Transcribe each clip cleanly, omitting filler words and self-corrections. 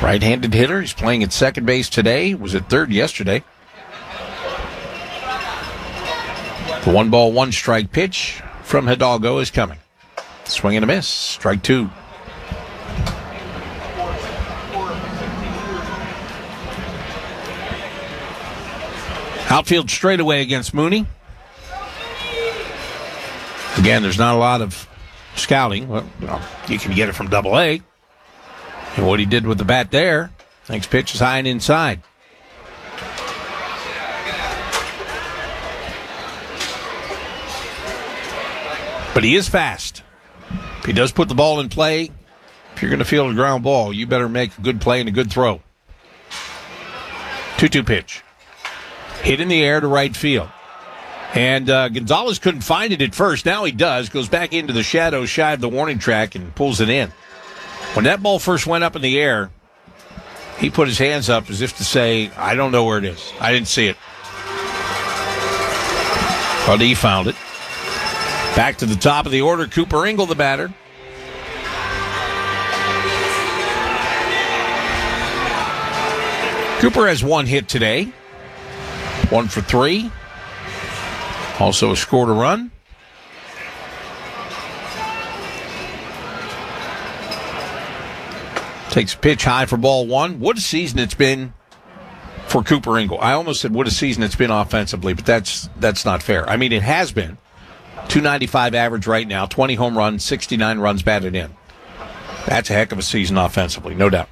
Right-handed hitter. He's playing at second base today. Was at third yesterday. The 1-1 pitch from Hidalgo is coming. Swing and a miss. Strike two. Outfield straightaway against Mooney. Again, there's not a lot of scouting. Well, you can get it from Double-A. And what he did with the bat there. Next pitch is high and inside. But he is fast. If he does put the ball in play, if you're going to field a ground ball, you better make a good play and a good throw. 2-2 pitch. Hit in the air to right field. And Gonzalez couldn't find it at first. Now he does. Goes back into the shadows shy of the warning track and pulls it in. When that ball first went up in the air, he put his hands up as if to say, I don't know where it is. I didn't see it. But he found it. Back to the top of the order, Cooper Ingle, the batter. Cooper has one hit today. 1 for 3. Also scored a run. Takes a pitch high for ball one. What a season it's been for Cooper Ingle. I almost said what a season it's been offensively, but that's not fair. I mean, it has been. 295 average right now, 20 home runs, 69 runs batted in. That's a heck of a season offensively, no doubt.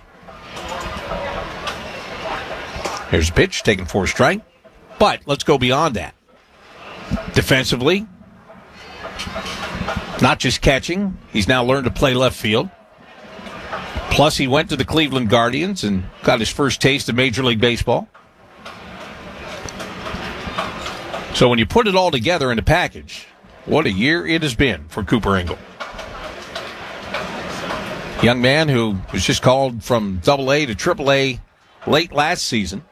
Here's a pitch, taken for a strike. But let's go beyond that. Defensively, not just catching, he's now learned to play left field. Plus, he went to the Cleveland Guardians and got his first taste of Major League Baseball. So when you put it all together in a package, what a year it has been for Cooper Ingle. Young man who was just called from Double-A to Triple-A late last season.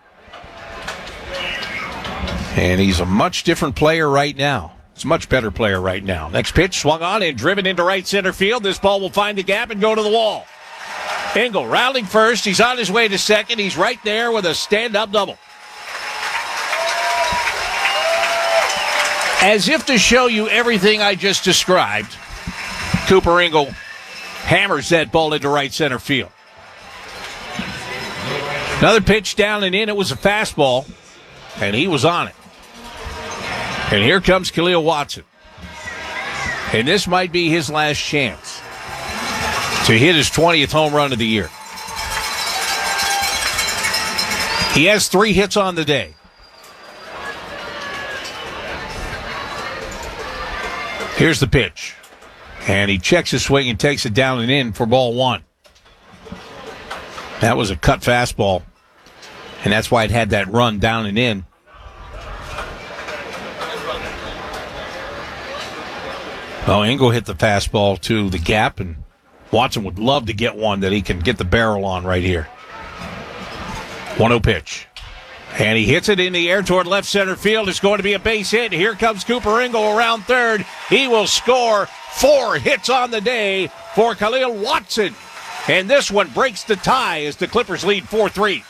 And he's a much different player right now. He's a much better player right now. Next pitch swung on and driven into right center field. This ball will find the gap and go to the wall. Ingle rounding first. He's on his way to second. He's right there with a stand-up double. As if to show you everything I just described, Cooper Ingle hammers that ball into right center field. Another pitch down and in. It was a fastball, and he was on it. And here comes Khalil Watson. And this might be his last chance to hit his 20th home run of the year. He has 3 hits on the day. Here's the pitch. And he checks his swing and takes it down and in for ball one. That was a cut fastball. And that's why it had that run down and in. Well, Ingle hit the fastball to the gap, and Watson would love to get one that he can get the barrel on right here. 1-0 pitch. And he hits it in the air toward left center field. It's going to be a base hit. Here comes Cooper Ingle around third. He will score 4 hits on the day for Khalil Watson. And this one breaks the tie as the Clippers lead 4-3.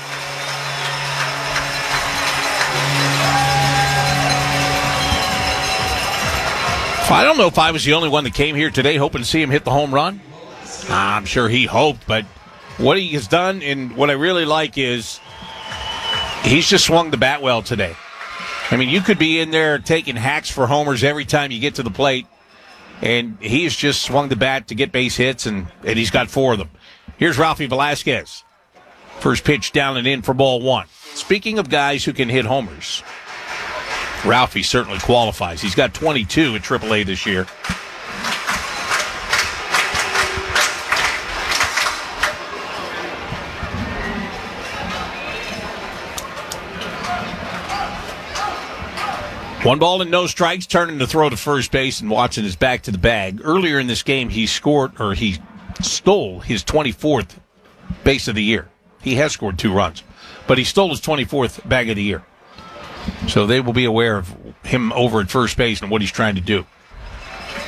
I don't know if I was the only one that came here today hoping to see him hit the home run. I'm sure he hoped, but what he has done and what I really like is he's just swung the bat well today. I mean, you could be in there taking hacks for homers every time you get to the plate, and he's just swung the bat to get base hits, and he's got 4 of them. Here's Ralphie Velasquez. First pitch down and in for ball one. Speaking of guys who can hit homers, Ralphie certainly qualifies. He's got 22 at AAA this year. One ball and no strikes, turning to throw to first base, and Watson is back to the bag. Earlier in this game, he stole his 24th base of the year. He has scored 2 runs, but he stole his 24th bag of the year. So they will be aware of him over at first base and what he's trying to do.